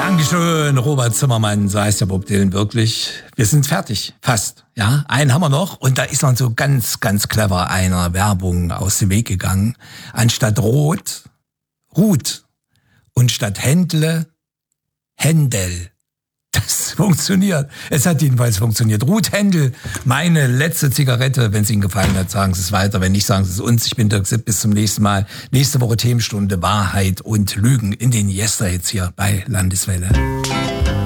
Dankeschön, Robert Zimmermann, so heißt der Bob Dylan wirklich. Wir sind fertig, fast. Ja, einen haben wir noch und da ist man so ganz, ganz clever einer Werbung aus dem Weg gegangen. Anstatt Rot, Ruth und statt Händle, Händel. Das funktioniert. Es hat jedenfalls funktioniert. Ruth Händel, meine letzte Zigarette. Wenn es Ihnen gefallen hat, sagen Sie es weiter. Wenn nicht, sagen Sie es uns. Ich bin Dirk Sipp. Bis zum nächsten Mal. Nächste Woche Themenstunde Wahrheit und Lügen in den Yesterhits hier bei Landeswelle.